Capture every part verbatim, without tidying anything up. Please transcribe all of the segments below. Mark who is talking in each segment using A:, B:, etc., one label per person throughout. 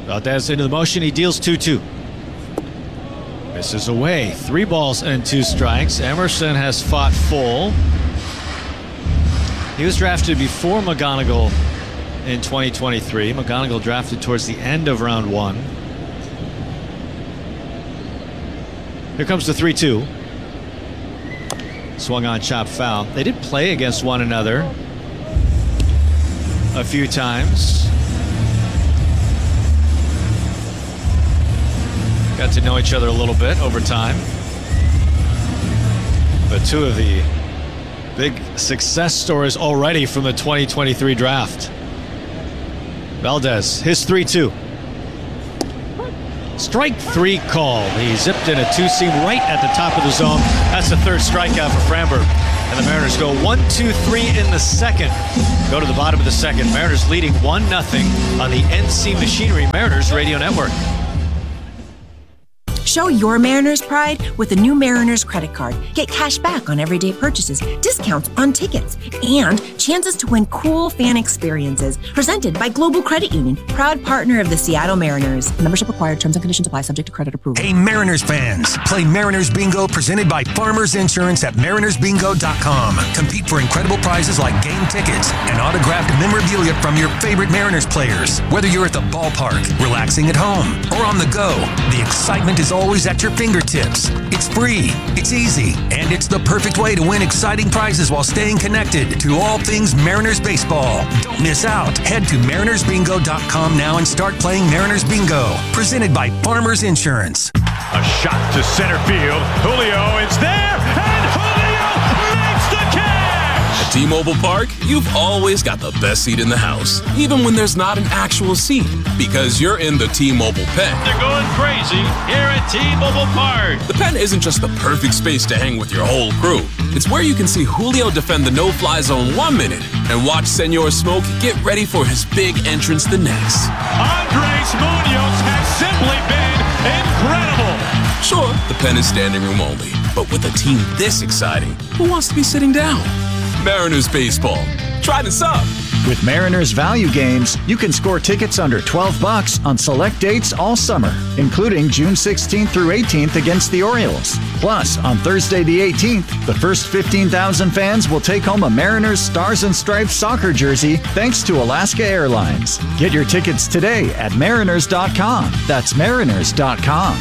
A: Valdez into the motion. He deals two two. Misses away. Three balls and two strikes. Emerson has fought full. He was drafted before McGonigal in twenty twenty-three. McGonigal drafted towards the end of round one. Here comes the three two. Swung on, chop foul. They did play against one another a few times. Got to know each other a little bit over time. But two of the big success stories already from the twenty twenty-three draft. Valdez, his three two. Strike three call. He zipped in a two-seam right at the top of the zone. That's the third strikeout for Framberg. And the Mariners go one two three in the second. Go to the bottom of the second. Mariners leading one nothing on the N C Machinery Mariners Radio Network.
B: Show your Mariners pride with the new Mariners credit card. Get cash back on everyday purchases, discounts on tickets, and chances to win cool fan experiences. Presented by Global Credit Union, proud partner of the Seattle Mariners. Membership required. Terms and conditions apply. Subject to credit approval.
C: Hey, Mariners fans. Play Mariners Bingo presented by Farmers Insurance at mariners bingo dot com. Compete for incredible prizes like game tickets and autographed memorabilia from your favorite Mariners players. Whether you're at the ballpark, relaxing at home, or on the go, the excitement is always at your fingertips. It's free, it's easy, and it's the perfect way to win exciting prizes while staying connected to all things Mariners baseball. Don't miss out. Head to mariners bingo dot com now and start playing Mariners Bingo. Presented by Farmers Insurance.
D: A shot to center field. Julio is there, and Julio makes the catch!
E: At T-Mobile Park, you've always got the best seat in the house, even when there's not an actual seat, because you're in the T-Mobile pen.
D: They're going crazy here at T-Mobile Park.
E: The pen isn't just the perfect space to hang with your whole crew. It's where you can see Julio defend the no-fly zone one minute and watch Senor Smoke get ready for his big entrance the next.
D: Andres Munoz has simply been incredible.
E: Sure, the pen is standing room only, but with a team this exciting, who wants to be sitting down? Mariners baseball. Try this up.
F: With Mariners Value Games, you can score tickets under twelve bucks on select dates all summer, including June sixteenth through eighteenth against the Orioles. Plus, on Thursday the eighteenth, the first fifteen thousand fans will take home a Mariners Stars and Stripes soccer jersey thanks to Alaska Airlines. Get your tickets today at mariners dot com. That's mariners dot com.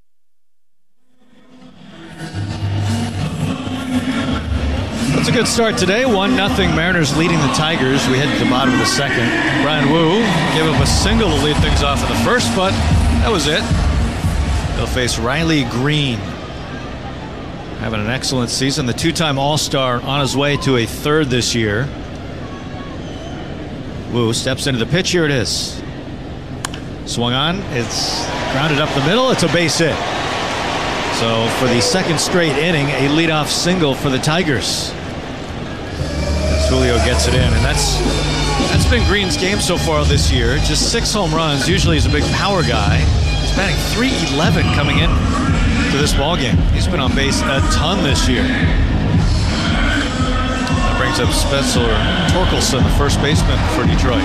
A: It's a good start today. one nothing Mariners leading the Tigers. We head to the bottom of the second. Brian Wu gave up a single to lead things off in the first, but that was it. They'll face Riley Green. Having an excellent season. The two-time All-Star on his way to a third this year. Wu steps into the pitch. Here it is. Swung on. It's grounded up the middle. It's a base hit. So for the second straight inning, a leadoff single for the Tigers. Julio gets it in, and that's that's been Green's game so far this year. Just six home runs. Usually he's a big power guy. He's batting three eleven coming in to this ballgame. He's been on base a ton this year. That brings up Spencer Torkelson, the first baseman for Detroit.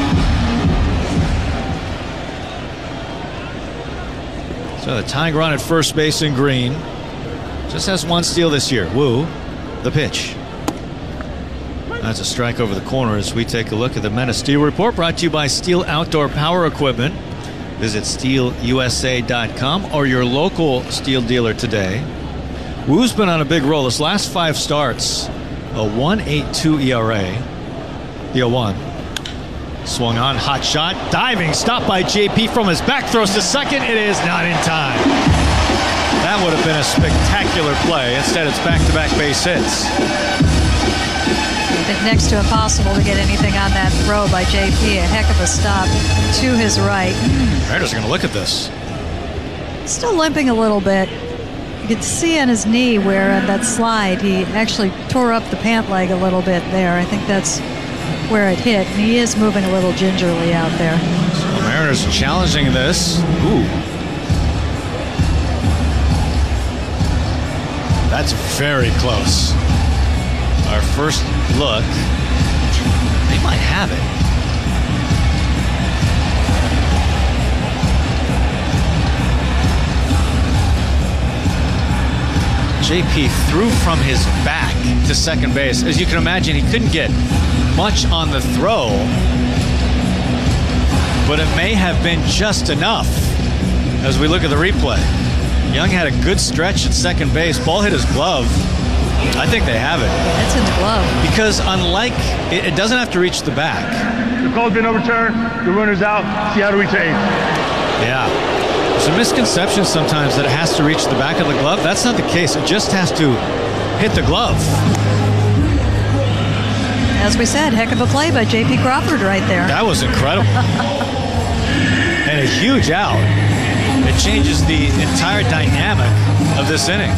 A: So the tying run at first base in Green. Just has one steal this year. Wu, the pitch. That's a strike over the corner as we take a look at the Men of Steel report, brought to you by Steel Outdoor Power Equipment. Visit steel u s a dot com or your local Steel dealer today. Wu's been on a big roll. His last five starts, a one point eight two E R A. The oh one. Swung on, hot shot, diving, stopped by J P from his back, throws to second. It is not in time. That would have been a spectacular play. Instead, it's back-to-back base hits.
G: Next to impossible to get anything on that throw by J P. A heck of a stop to his right.
A: Mariners are going to look at this.
G: Still limping a little bit. You could see on his knee where on that slide he actually tore up the pant leg a little bit there. I think that's where it hit. And he is moving a little gingerly out there.
A: So the Mariners challenging this. Ooh. That's very close. Our first look. They might have it. J P threw from his back to second base. As you can imagine, he couldn't get much on the throw, but it may have been just enough as we look at the replay. Young had a good stretch at second base. Ball hit his glove. I think they have it.
G: It's in the glove.
A: Because unlike, it, it doesn't have to reach the back.
H: The call's been overturned. The runner's out. Seattle retains.
A: Yeah. There's a misconception sometimes that it has to reach the back of the glove. That's not the case. It just has to hit the glove.
G: As we said, heck of a play by J P Crawford right there.
A: That was incredible. And a huge out. It changes the entire dynamic of this inning.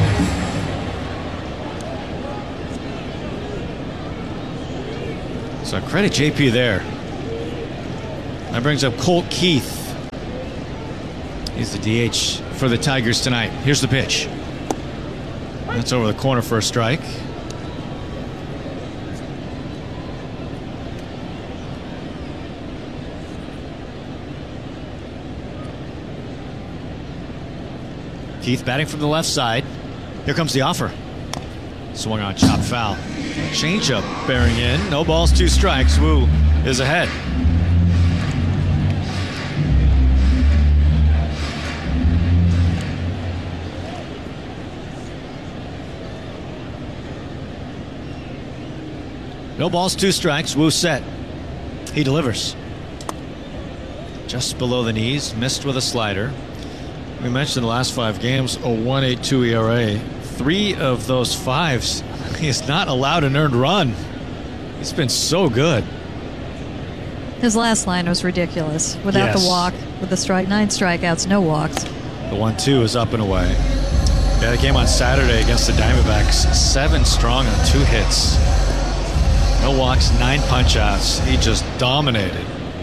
A: So credit J P there. That brings up Colt Keith. He's the D H for the Tigers tonight. Here's the pitch. That's over the corner for a strike. Keith batting from the left side. Here comes the offer. Swung on, chopped foul. Changeup bearing in. No balls, two strikes. Wu is ahead. No balls, two strikes. Wu set. He delivers. Just below the knees. Missed with a slider. We mentioned the last five games, a one point eight two E R A. Three of those fives, he's not allowed an earned run. He's been so good.
G: His last line was ridiculous. Without
A: yes.
G: the walk, with the strike, nine strikeouts, no walks.
A: The one two is up and away. Yeah, the game on Saturday against the Diamondbacks, seven strong on two hits. No walks, nine punch-outs. He just dominated.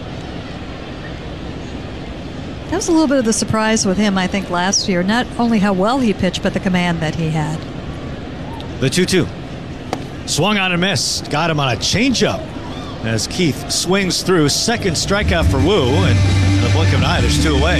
G: That was a little bit of the surprise with him, I think, last year. Not only how well he pitched, but the command that he had.
A: The two two. Swung on and missed. Got him on a changeup as Keith swings through. Second strikeout for Wu, and in the blink of an eye, there's two away.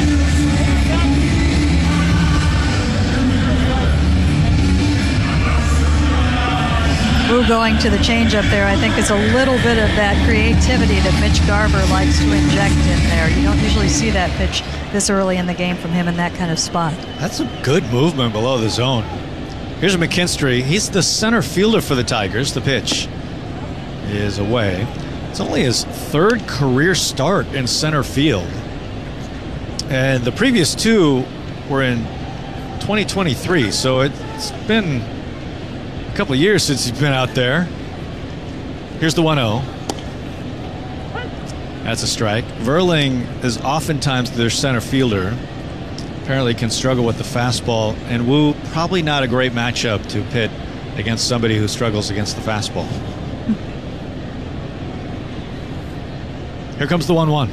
G: Wu going to the changeup there, I think, is a little bit of that creativity that Mitch Garver likes to inject in there. You don't usually see that pitch this early in the game from him in that kind of spot.
A: That's a good movement below the zone. Here's McKinstry. He's the center fielder for the Tigers. The pitch is away. It's only his third career start in center field. And the previous two were in twenty twenty-three, so it's been a couple of years since he's been out there. Here's the one oh. That's a strike. Verling is oftentimes their center fielder. Apparently can struggle with the fastball. And Wu, probably not a great matchup to pit against somebody who struggles against the fastball. Here comes the one one.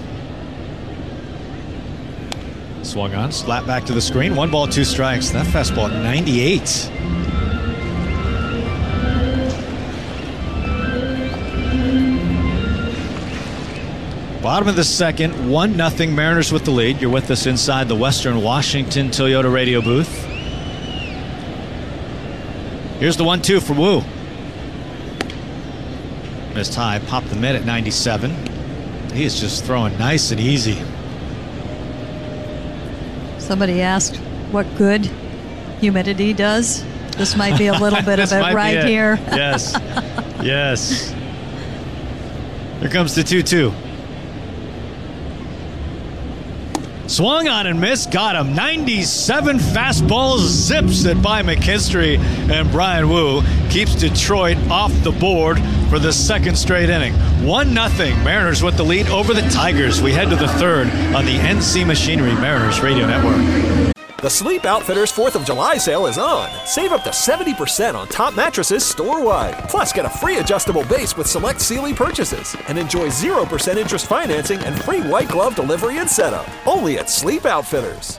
A: Swung on, slap back to the screen. One ball, two strikes. That fastball at ninety-eight. Bottom of the second, one nothing Mariners with the lead. You're with us inside the Western Washington Toyota radio booth. Here's the one two for Wu. Missed high, popped the mid at ninety-seven. He is just throwing nice and easy.
G: Somebody asked what good humidity does. This might be a little bit of it right it. here.
A: Yes, yes. Here comes the two two. Swung on and missed, got him. ninety-seven fastballs, zips it by McKinstry, and Brian Wu keeps Detroit off the board for the second straight inning. one nothing, Mariners with the lead over the Tigers. We head to the third on the N C Machinery Mariners Radio Network.
I: The Sleep Outfitters fourth of July sale is on. Save up to seventy percent on top mattresses store-wide. Plus, get a free adjustable base with select Sealy purchases. And enjoy zero percent interest financing and free white glove delivery and setup. Only at Sleep Outfitters.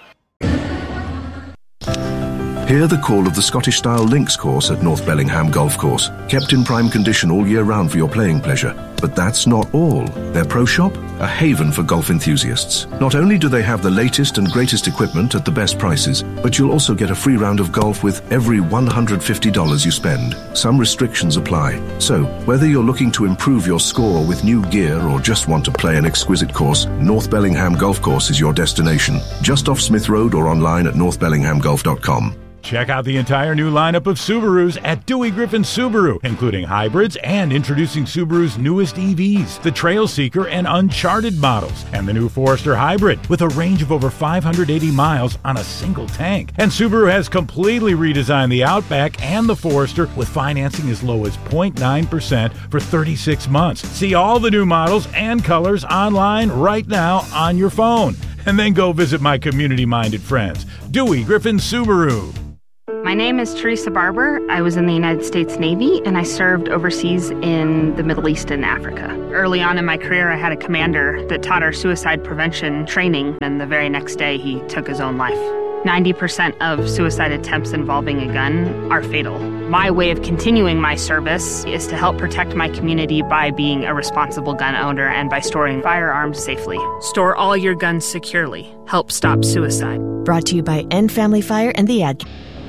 J: Hear the call of the Scottish-style links course at North Bellingham Golf Course. Kept in prime condition all year round for your playing pleasure. But that's not all. Their pro shop, a haven for golf enthusiasts. Not only do they have the latest and greatest equipment at the best prices, but you'll also get a free round of golf with every one hundred fifty dollars you spend. Some restrictions apply. So, whether you're looking to improve your score with new gear or just want to play an exquisite course, North Bellingham Golf Course is your destination. Just off Smith Road or online at north bellingham golf dot com.
D: Check out the entire new lineup of Subarus at Dewey Griffin Subaru, including hybrids and introducing Subaru's newest E Vs, the Trail Seeker and Uncharted models, and the new Forester Hybrid with a range of over five hundred eighty miles on a single tank. And Subaru has completely redesigned the Outback and the Forester with financing as low as zero point nine percent for thirty-six months. See all the new models and colors online right now on your phone. And then go visit my community-minded friends, Dewey Griffin Subaru.
K: My name is Teresa Barber. I was in the United States Navy, and I served overseas in the Middle East and Africa. Early on in my career, I had a commander that taught our suicide prevention training, and the very next day, he took his own life. ninety percent of suicide attempts involving a gun are fatal. My way of continuing my service is to help protect my community by being a responsible gun owner and by storing firearms safely. Store all your guns securely. Help stop suicide.
B: Brought to you by End Family Fire and the Ad.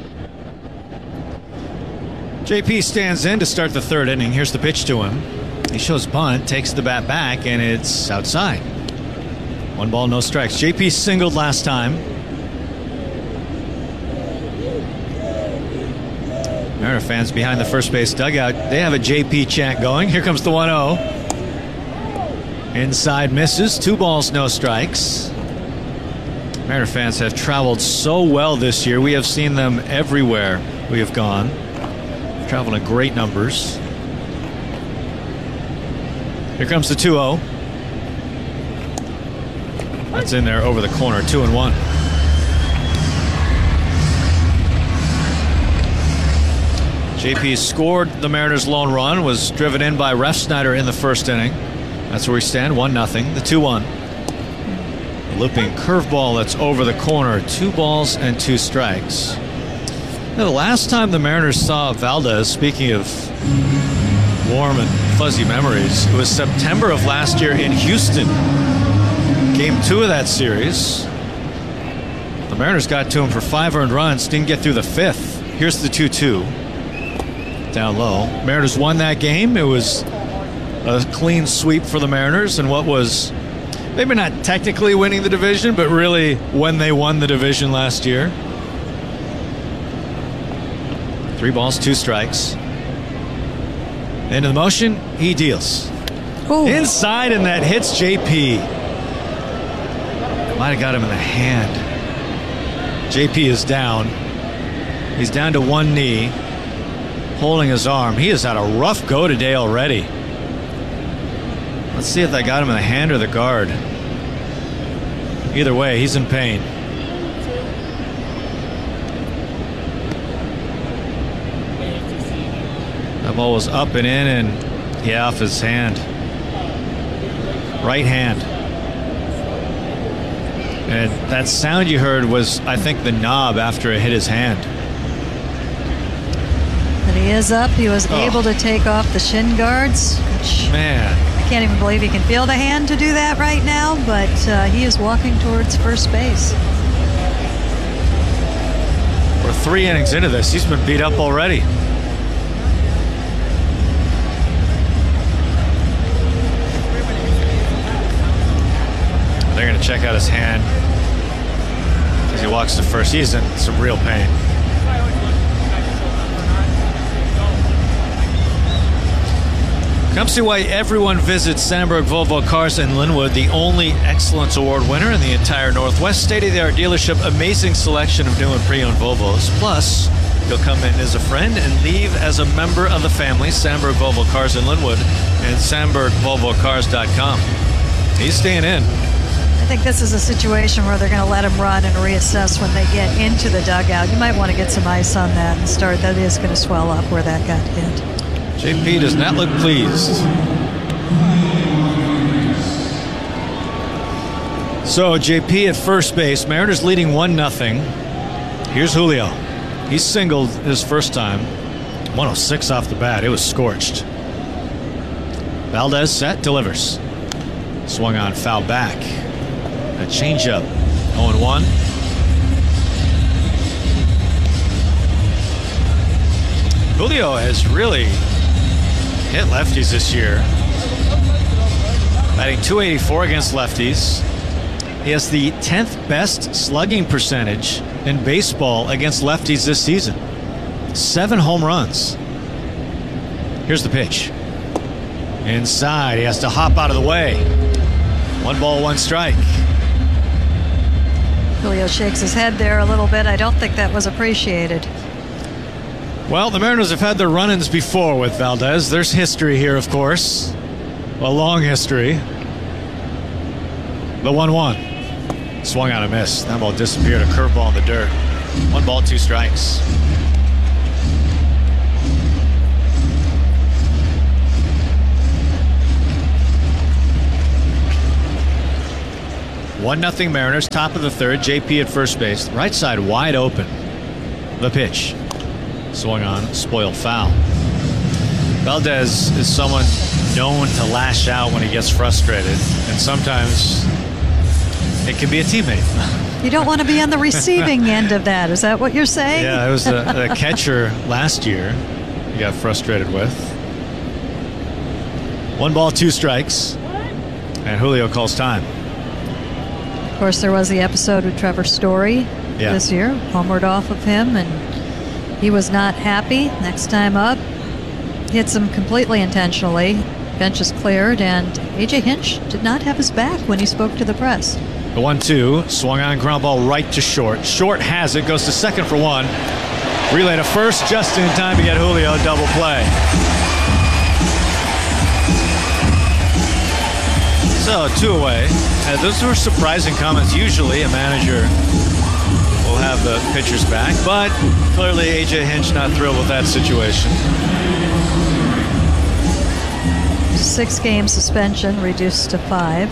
A: J P stands in to start the third inning. Here's the pitch to him. He shows bunt, takes the bat back, and it's outside. One ball, no strikes. J P singled last time. Mariner fans behind the first base dugout, they have a J P chant going. Here comes the one oh. Inside misses. Two balls, no strikes. Mariner fans have traveled so well this year. We have seen them everywhere we have gone. Traveling in great numbers. Here comes the two oh. That's in there over the corner. Two and one. J P scored the Mariners' lone run, was driven in by Refsnyder in the first inning. That's where we stand, one nothing. The two one. Looping curveball that's over the corner. Two balls and two strikes. Now, the last time the Mariners saw Valdez, speaking of warm and fuzzy memories, it was September of last year in Houston. Game two of that series. The Mariners got to him for five earned runs, didn't get through the fifth. Here's the two two. Down low. Mariners won that game. It was a clean sweep for the Mariners, and what was maybe not technically winning the division, but really when they won the division last year. Three balls, two strikes. Into the motion, he deals. Ooh. Inside, and that hits J P. Might have got him in the hand. J P is down. He's down to one knee, holding his arm. He has had a rough go today already. Let's see if they got him in the hand or the guard. Either way, he's in pain. That ball was up and in, and yeah, off his hand. Right hand. And that sound you heard was, I think, the knob after it hit his hand.
G: But he is up. He was oh. able to take off the shin guards. Which
A: Man.
G: I can't even believe he can feel the hand to do that right now, but uh, he is walking towards first base.
A: We're three innings into this. He's been beat up already. They're going to check out his hand as he walks to first. He's in some real pain. Come see why everyone visits Sandberg Volvo Cars in Linwood, the only Excellence Award winner in the entire Northwest. State-of-the-art dealership, amazing selection of new and pre-owned Volvos. Plus, you'll come in as a friend and leave as a member of the family. Sandberg Volvo Cars in Linwood and sandberg volvo cars dot com. He's staying in.
G: I think this is a situation where they're going to let him run and reassess when they get into the dugout. You might want to get some ice on that and start. That is going to swell up where that got hit.
A: J P does not look pleased. So J P at first base. Mariners leading one nothing. Here's Julio. He singled his first time. one oh six off the bat. It was scorched. Valdez set, delivers. Swung on, foul back. A changeup. oh and one. Julio has really hit lefties this year. Batting two eighty-four against lefties. He has the tenth best slugging percentage in baseball against lefties this season. Seven home runs. Here's the pitch. Inside, he has to hop out of the way. One ball, one strike.
G: Julio shakes his head there a little bit. I don't think that was appreciated.
A: Well, the Mariners have had their run-ins before with Valdez. There's history here, of course. A long history. The one one. Swung on a miss. That ball disappeared. A curveball in the dirt. One ball, two strikes. One nothing Mariners, top of the third. J P at first base. Right side wide open. The pitch. Swung on, spoiled foul. Valdez is someone known to lash out when he gets frustrated, and sometimes it can be a teammate.
G: You don't want to be on the receiving end of that. Is that what you're saying?
A: Yeah, it was a, a catcher last year he got frustrated with. One ball, two strikes, and Julio calls time.
G: Of course, there was the episode with Trevor Story
A: yeah.
G: this year, homered off of him, and he was not happy. Next time up, hits him completely intentionally. Bench is cleared, and A J Hinch did not have his back when he spoke to the press.
A: The one two, swung on, ground ball right to short. Short has it, goes to second for one. Relay to first, just in time to get Julio double play. So, two away. Uh, those were surprising comments. Usually a manager will have the pitchers back, but clearly A J Hinch not thrilled with that situation.
G: Six game suspension reduced to five.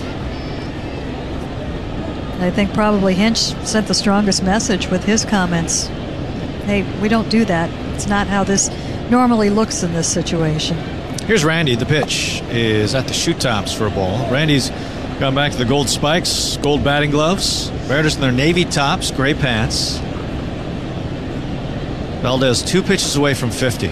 G: I think probably Hinch sent the strongest message with his comments. Hey, we don't do that. It's not how this normally looks in this situation.
A: Here's Randy. The pitch is at the shoe tops for a ball. Randy's gone back to the gold spikes, gold batting gloves. Mariners in their navy tops, gray pants. Valdez two pitches away from fifty.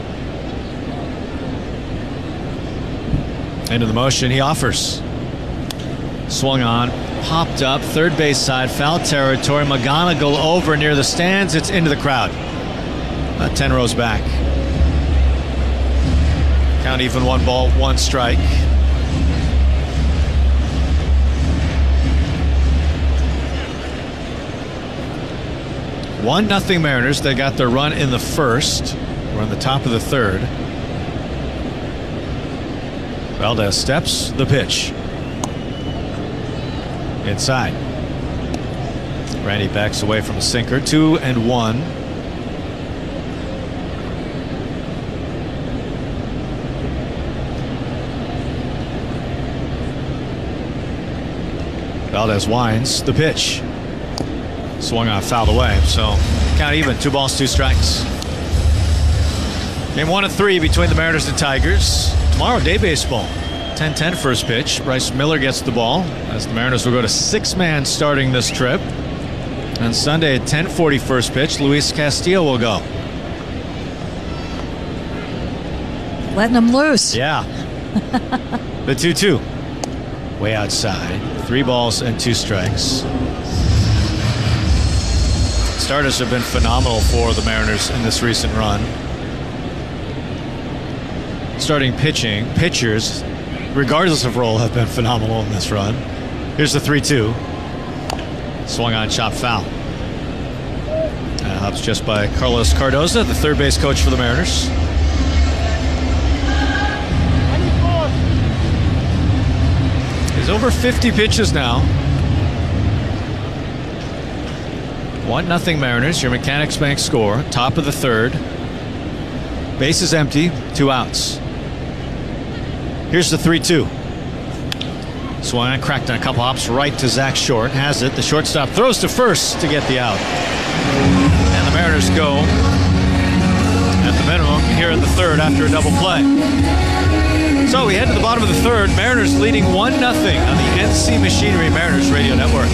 A: Into the motion, he offers. Swung on, popped up, third base side, foul territory. McGonigal over near the stands. It's into the crowd. About ten rows back. Count even, one ball, one strike. One nothing Mariners. They got their run in the first. We're on the top of the third. Valdez steps, the pitch. Inside. Randy backs away from a sinker. Two and one. Valdez winds, the pitch. Swung on, fouled away. So count even, two balls, two strikes. Game one of three between the Mariners and Tigers. Tomorrow, day baseball. ten ten first pitch. Bryce Miller gets the ball as the Mariners will go to six-man starting this trip. And Sunday at ten forty first pitch, Luis Castillo will go.
G: Letting him loose.
A: Yeah. The two two. Way outside. Three balls and two strikes. Starters have been phenomenal for the Mariners in this recent run. Starting pitching, pitchers, regardless of role, have been phenomenal in this run. Here's the three two. Swung on, chop foul. Uh, hops just by Carlos Cardoza, the third base coach for the Mariners. He's over fifty pitches now. One nothing Mariners, your Mechanics Bank score, top of the third. Base is empty, two outs. Here's the three two. Swung on, cracked on a couple hops right to Zach Short. Has it. The shortstop throws to first to get the out. And the Mariners go at the minimum here in the third after a double play. So we head to the bottom of the third. Mariners leading one nothing on the N C Machinery Mariners Radio Network.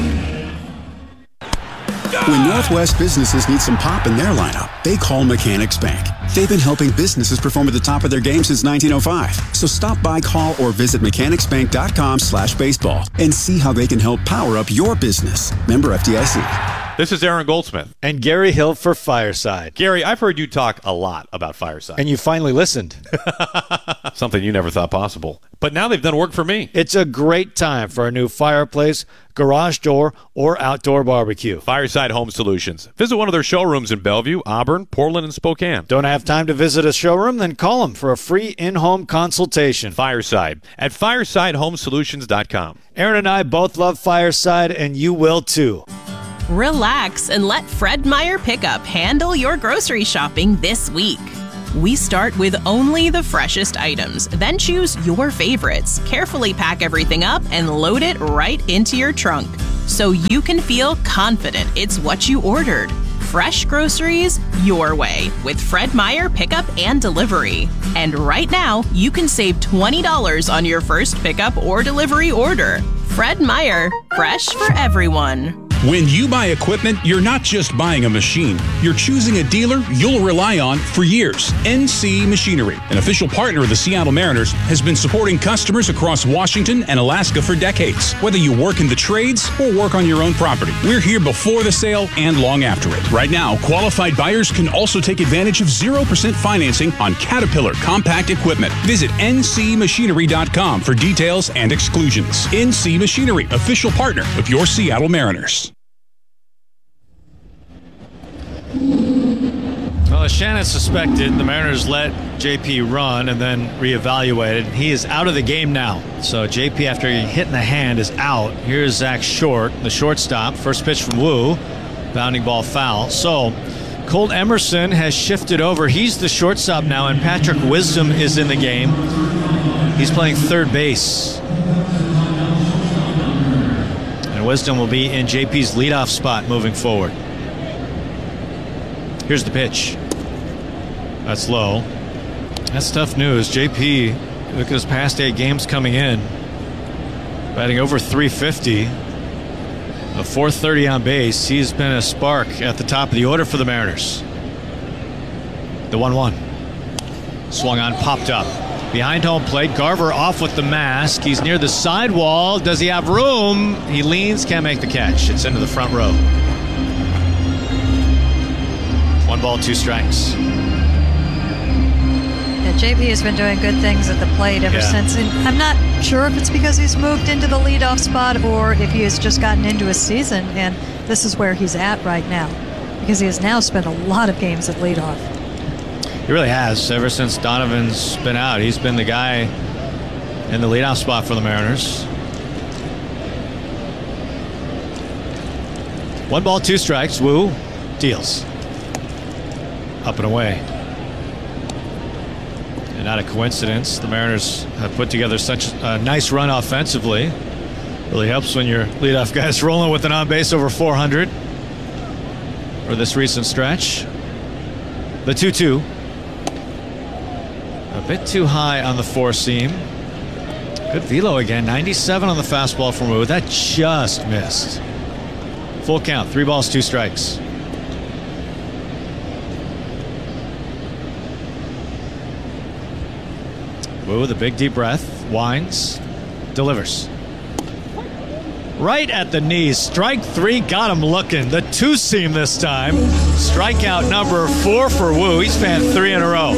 L: When Northwest businesses need some pop in their lineup, they call Mechanics Bank. They've been helping businesses perform at the top of their game since nineteen oh five. So stop by, call, or visit mechanicsbank.com slash baseball and see how they can help power up your business. Member F D I C.
M: This is Aaron Goldsmith.
A: And Gary Hill for Fireside.
M: Gary, I've heard you talk a lot about Fireside.
A: And you finally listened.
M: Something you never thought possible. But now they've done work for me.
A: It's a great time for a new fireplace, garage door, or outdoor barbecue.
M: Fireside Home Solutions. Visit one of their showrooms in Bellevue, Auburn, Portland, and Spokane.
A: Don't have time to visit a showroom? Then call them for a free in-home consultation.
M: Fireside at fireside home solutions dot com.
A: Aaron and I both love Fireside, and you will too.
N: Relax and let Fred Meyer Pickup handle your grocery shopping this week. We start with only the freshest items, then choose your favorites, carefully pack everything up, and load it right into your trunk so you can feel confident it's what you ordered. Fresh groceries your way with Fred Meyer Pickup and Delivery. And right now, you can save twenty dollars on your first pickup or delivery order. Fred Meyer, fresh for everyone.
O: When you buy equipment, you're not just buying a machine. You're choosing a dealer you'll rely on for years. N C Machinery, an official partner of the Seattle Mariners, has been supporting customers across Washington and Alaska for decades. Whether you work in the trades or work on your own property, we're here before the sale and long after it. Right now, qualified buyers can also take advantage of zero percent financing on Caterpillar compact equipment. Visit N C machinery dot com for details and exclusions. N C Machinery, official partner of your Seattle Mariners.
A: Well, as Shannon suspected, the Mariners let J P run and then reevaluated. He is out of the game now. So J P, after getting hit in the hand, is out. Here's Zach Short, the shortstop. First pitch from Wu. Bounding ball foul. So Colt Emerson has shifted over. He's the shortstop now, and Patrick Wisdom is in the game. He's playing third base. And Wisdom will be in J P's leadoff spot moving forward. Here's the pitch. That's low. That's tough news. J P, look at his past eight games coming in, batting over three fifty, a four thirty on base. He's been a spark at the top of the order for the Mariners. The one one. Swung on, popped up. Behind home plate, Garver off with the mask. He's near the sidewall. Does he have room? He leans, can't make the catch. It's into the front row. One ball, two strikes.
G: Yeah, J P has been doing good things at the plate ever
A: Yeah.
G: since. And I'm not sure if it's because he's moved into the leadoff spot or if he has just gotten into his season, and this is where he's at right now, because he has now spent a lot of games at leadoff.
A: He really has. Ever since Donovan's been out, he's been the guy in the leadoff spot for the Mariners. One ball, two strikes. Wu deals. Up and away. And not a coincidence. The Mariners have put together such a nice run offensively. Really helps when your leadoff guy's rolling with an on-base over four hundred for this recent stretch. The two two. A bit too high on the four seam. Good velo again. ninety-seven on the fastball from Wu. That just missed. Full count. Three balls, two strikes. Wu with a big deep breath. Winds. Delivers. Right at the knees. Strike three. Got him looking. The two seam this time. Strikeout number four for Wu. He's fanned three in a row.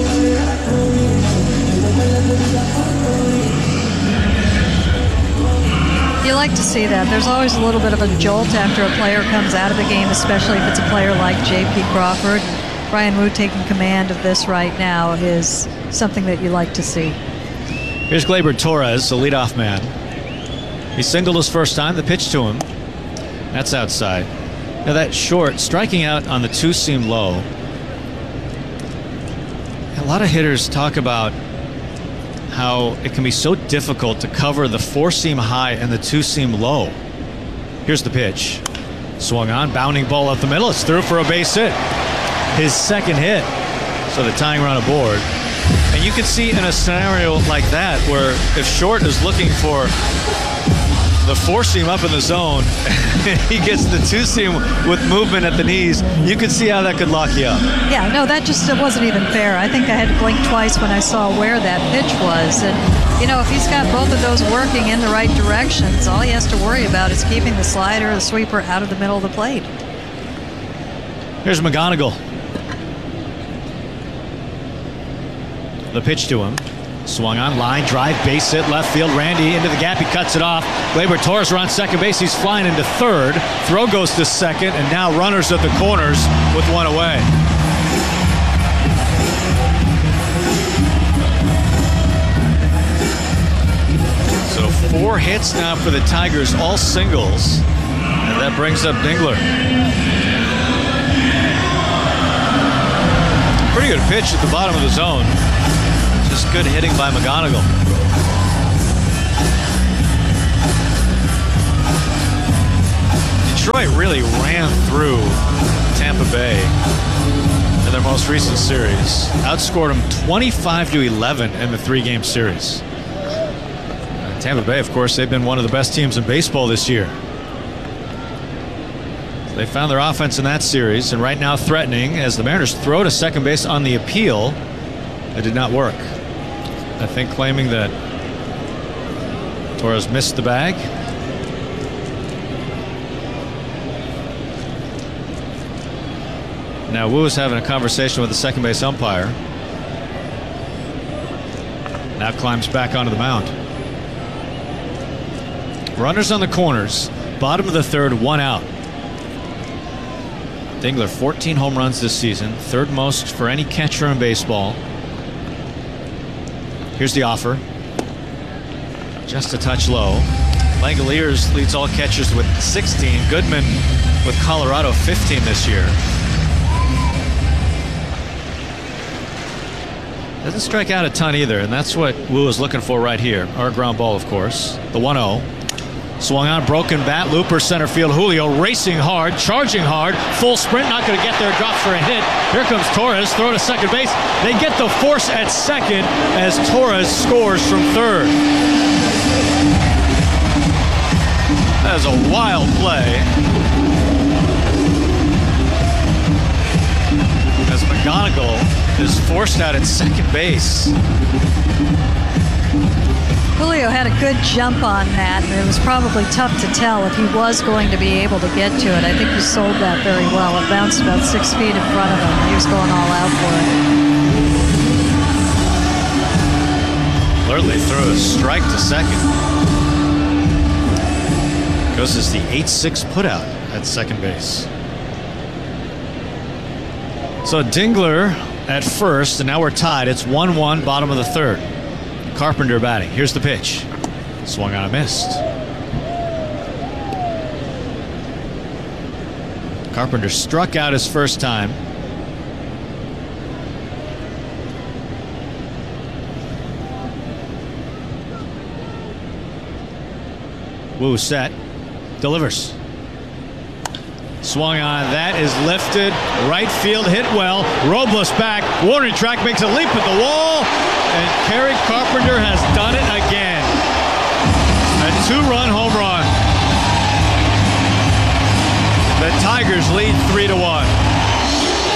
G: You like to see that. There's always a little bit of a jolt after a player comes out of the game, especially if it's a player like J P Crawford. Brian Wu taking command of this right now is something that you like to see.
A: Here's Gleyber Torres, the leadoff man. He singled his first time. The pitch to him. That's outside. Now that short, striking out on the two-seam low. A lot of hitters talk about how it can be so difficult to cover the four-seam high and the two-seam low. Here's the pitch. Swung on, bounding ball up the middle. It's through for a base hit. His second hit. So the tying run aboard. And you can see in a scenario like that where if Short is looking for the four seam up in the zone, he gets the two seam with movement at the knees, you can see how that could lock you up.
G: Yeah, no, that just it wasn't even fair. I think I had to blink twice when I saw where that pitch was. And, you know, if he's got both of those working in the right directions, all he has to worry about is keeping the slider or the sweeper out of the middle of the plate.
A: Here's McGonigal. The pitch to him. Swung on, line drive, base hit, left field. Randy into the gap, he cuts it off. Gleyber Torres around second base, he's flying into third. Throw goes to second, and now runners at the corners with one away. So four hits now for the Tigers, all singles, and that brings up Dingler. Pretty good pitch at the bottom of the zone. Just good hitting by McGonigal. Detroit really ran through Tampa Bay in their most recent series. Outscored them twenty-five to eleven in the three-game series. And Tampa Bay, of course, they've been one of the best teams in baseball this year. They found their offense in that series, and right now threatening as the Mariners throw to second base on the appeal. It did not work. I think claiming that Torres missed the bag. Now Wu is having a conversation with the second base umpire. Now climbs back onto the mound. Runners on the corners. Bottom of the third, one out. Dingler, fourteen home runs this season, third most for any catcher in baseball. Here's the offer. Just a touch low. Langoliers leads all catchers with sixteen. Goodman with Colorado fifteen this year. Doesn't strike out a ton either, and that's what Wu is looking for right here. Our ground ball, of course. The one oh. Swung on, broken bat, looper center field. Julio racing hard, charging hard, full sprint, not going to get there, drops for a hit. Here comes Torres, throw to second base. They get the force at second as Torres scores from third. That is a wild play. As McGonigal is forced out at second base.
G: Julio had a good jump on that, and it was probably tough to tell if he was going to be able to get to it. I think he sold that very well. It bounced about six feet in front of him. He was going all out for it.
A: Lurley threw a strike to second. Goes as the eight six putout at second base. So Dingler at first, and now we're tied. It's one one, bottom of the third. Carpenter batting. Here's the pitch. Swung on and missed. Carpenter struck out his first time. Wu set. Delivers. Swung on. That is lifted. Right field hit well. Robles back. Warning track makes a leap at the wall. And Kerry Carpenter has done it again. A two-run home run. The Tigers lead three to one.